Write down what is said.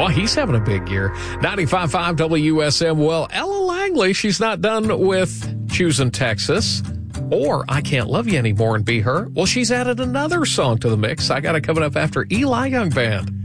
Well, he's having a big year. 95.5 WSM. Well, Ella Langley, she's not done with Choosing Texas or I Can't Love You Anymore and Be Her. Well, she's added another song to the mix. I got it coming up after Eli Young Band.